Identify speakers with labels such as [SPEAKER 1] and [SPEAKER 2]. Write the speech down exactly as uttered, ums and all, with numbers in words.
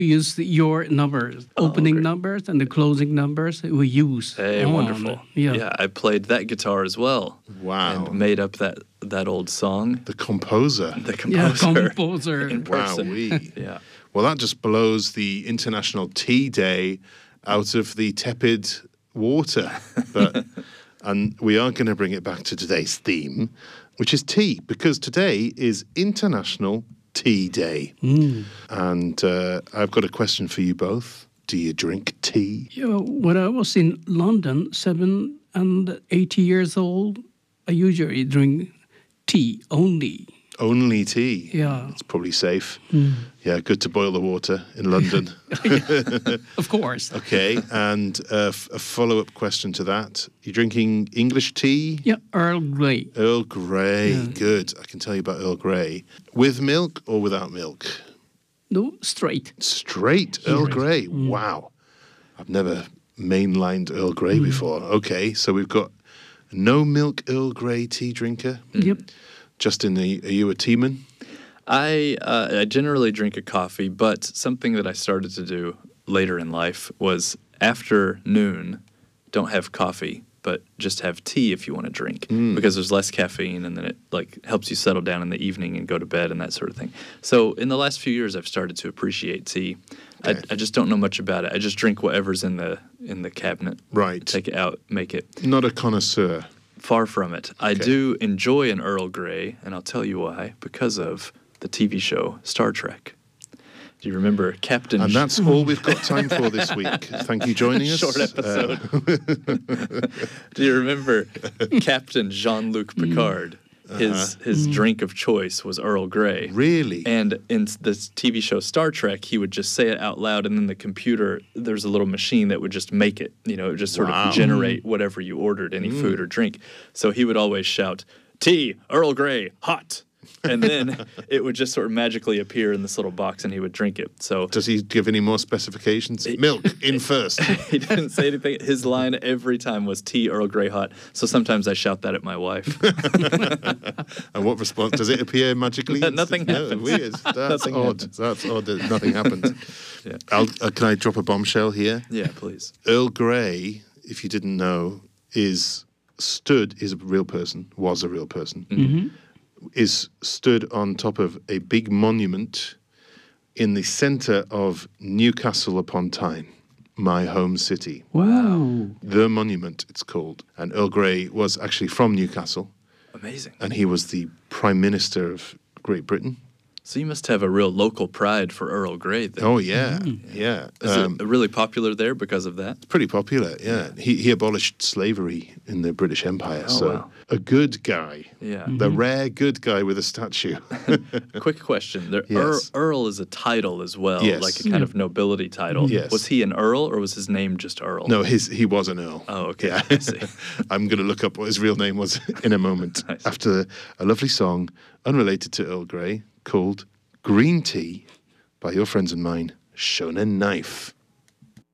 [SPEAKER 1] use the- your numbers,
[SPEAKER 2] Oh,
[SPEAKER 1] opening
[SPEAKER 2] great.
[SPEAKER 1] numbers and the closing numbers we use.
[SPEAKER 2] Hey,
[SPEAKER 1] on,
[SPEAKER 2] wonderful.
[SPEAKER 1] Yeah.
[SPEAKER 2] Yeah, I played that guitar as well.
[SPEAKER 3] Wow.
[SPEAKER 2] And made up that, that old song.
[SPEAKER 3] The composer.
[SPEAKER 2] The
[SPEAKER 1] Yeah,
[SPEAKER 2] composer.
[SPEAKER 1] composer.
[SPEAKER 2] In person.
[SPEAKER 3] Wowee.
[SPEAKER 2] Yeah.
[SPEAKER 3] Well, that just blows the International Tea Day out of the tepid water. But and we are going to bring it back to today's theme, which is tea, because today is International Tea Day.
[SPEAKER 1] Mm.
[SPEAKER 3] And uh, I've got a question for you both. Do you drink tea?
[SPEAKER 1] Yeah, when I was in London, seven and eighty years old, I usually drink tea only.
[SPEAKER 3] Only tea?
[SPEAKER 1] Yeah.
[SPEAKER 3] It's probably safe.
[SPEAKER 1] Mm.
[SPEAKER 3] Yeah, good to boil the water in London.
[SPEAKER 1] Of course.
[SPEAKER 3] Okay, and uh, f- a follow-up question to that. You drinking English tea?
[SPEAKER 1] Yeah, Earl Grey.
[SPEAKER 3] Earl Grey,
[SPEAKER 1] Yeah.
[SPEAKER 3] good. I can tell you about Earl Grey. With milk or without milk?
[SPEAKER 1] No, straight.
[SPEAKER 3] Straight Earl
[SPEAKER 1] Straight.
[SPEAKER 3] Grey.
[SPEAKER 1] Mm.
[SPEAKER 3] Wow. I've never mainlined Earl Grey
[SPEAKER 1] Mm.
[SPEAKER 3] before. Okay, so we've got no milk Earl Grey tea drinker.
[SPEAKER 1] Yep.
[SPEAKER 3] Justin, are you, are you a teaman?
[SPEAKER 2] I uh, I generally drink a coffee, but something that I started to do later in life was after noon, don't have coffee, but just have tea if you want to drink,
[SPEAKER 3] Mm.
[SPEAKER 2] because there's less caffeine, and then it like helps you settle down in the evening and go to bed and that sort of thing. So in the last few years, I've started to appreciate tea.
[SPEAKER 3] Okay.
[SPEAKER 2] I, I just don't know much about it. I just drink whatever's in the in the cabinet.
[SPEAKER 3] Right.
[SPEAKER 2] Take it out, make it.
[SPEAKER 3] Not a connoisseur.
[SPEAKER 2] Far from it. I
[SPEAKER 3] Okay.
[SPEAKER 2] do enjoy an Earl Grey, and I'll tell you why. Because of the T V show Star Trek. Do you remember Captain?
[SPEAKER 3] And that's all we've got time for this week. Thank you for joining us.
[SPEAKER 2] Short episode.
[SPEAKER 3] Uh,
[SPEAKER 2] Do you remember Captain Jean-Luc Picard? His his drink of choice was Earl Grey.
[SPEAKER 3] really?
[SPEAKER 2] And in this T V show Star Trek, he would just say it out loud, and then the computer, there's a little machine that would just make it. You know, it would just sort
[SPEAKER 3] Wow.
[SPEAKER 2] of generate whatever you ordered, any food or drink. So he would always shout, "Tea, Earl Grey, hot." And then it would just sort of magically appear in this little box, and he would drink it. So
[SPEAKER 3] Does he give any more specifications? Milk in first.
[SPEAKER 2] he didn't say anything. His line every time was "Tea, Earl Grey, hot." So sometimes I shout that at my wife.
[SPEAKER 3] And what response? Does it appear magically?
[SPEAKER 2] Nothing
[SPEAKER 3] No,
[SPEAKER 2] happens.
[SPEAKER 3] weird. That's
[SPEAKER 2] Nothing
[SPEAKER 3] odd.
[SPEAKER 2] happens.
[SPEAKER 3] That's odd that nothing happens.
[SPEAKER 2] Yeah.
[SPEAKER 3] I'll, uh, can I drop a bombshell here?
[SPEAKER 2] Yeah, please.
[SPEAKER 3] Earl Grey, if you didn't know, is stood, is a real person, was a real person,
[SPEAKER 1] Mm-hmm.
[SPEAKER 3] is stood on top of a big monument in the centre of Newcastle upon Tyne, my home city.
[SPEAKER 1] Wow.
[SPEAKER 3] The Monument, it's called. And Earl Grey was actually from Newcastle,
[SPEAKER 2] Amazing.
[SPEAKER 3] and he was the Prime Minister of Great Britain.
[SPEAKER 2] So you must have a real local pride for Earl Grey then.
[SPEAKER 3] Oh, yeah, yeah.
[SPEAKER 2] Is
[SPEAKER 3] Um,
[SPEAKER 2] it really popular there because of that?
[SPEAKER 3] pretty popular, yeah. He, he abolished slavery in the British Empire,
[SPEAKER 2] Oh,
[SPEAKER 3] so
[SPEAKER 2] wow.
[SPEAKER 3] a good guy.
[SPEAKER 2] Yeah.
[SPEAKER 3] The rare good guy with a statue.
[SPEAKER 2] Quick question. There,
[SPEAKER 3] Yes.
[SPEAKER 2] Earl, Earl is a title as well,
[SPEAKER 3] Yes.
[SPEAKER 2] like a kind of nobility title.
[SPEAKER 3] Yes.
[SPEAKER 2] Was he an Earl or was his name just Earl?
[SPEAKER 3] No, his he was an earl.
[SPEAKER 2] Oh, okay.
[SPEAKER 3] Yeah.
[SPEAKER 2] I see.
[SPEAKER 3] I'm going to look up what his real name was in a moment
[SPEAKER 2] I see.
[SPEAKER 3] after a lovely song unrelated to Earl Grey called Green Tea by your friends and mine, Shonen Knife.